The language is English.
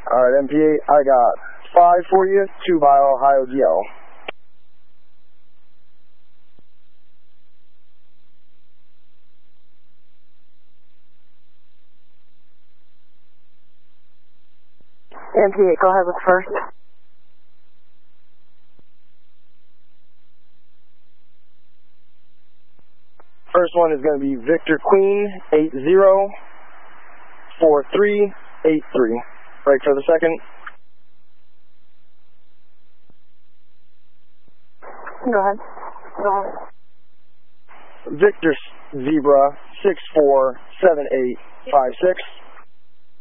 Alright, MPA, I got 5 for you, 2 by Ohio GL. MPA, go ahead with first. First one is going to be Victor Queen 804383. Break for the second. Go ahead. Victor Zebra 647856.